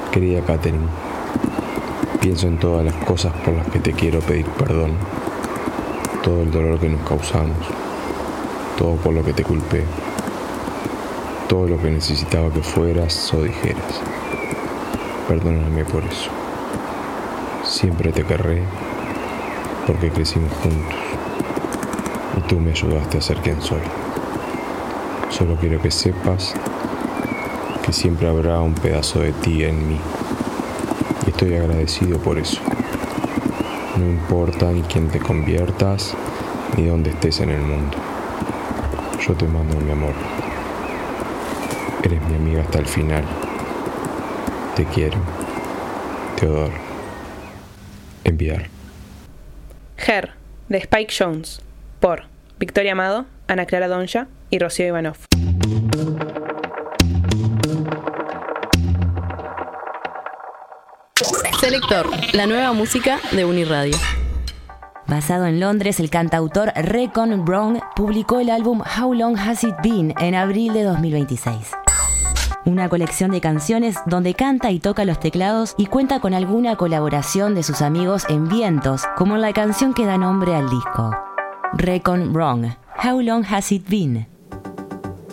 Querida Katherine, pienso en todas las cosas por las que te quiero pedir perdón, todo el dolor que nos causamos, todo por lo que te culpé, todo lo que necesitaba que fueras o dijeras. Perdóname por eso. Siempre te querré porque crecimos juntos y tú me ayudaste a ser quien soy. Solo quiero que sepas que siempre habrá un pedazo de ti en mí y estoy agradecido por eso. No importa ni quién te conviertas ni dónde estés en el mundo. Yo te mando mi amor. Eres mi amiga hasta el final. Te quiero. Teodoro. Enviar. Her, de Spike Jones, por Victoria Amado, Ana Clara Donja y Rocío Ivanov. Selector, la nueva música de Uniradio. Basado en Londres, el cantautor Recon Brown publicó el álbum How Long Has It Been en abril de 2026. Una colección de canciones donde canta y toca los teclados y cuenta con alguna colaboración de sus amigos en vientos, como en la canción que da nombre al disco. Recon Brown, How Long Has It Been.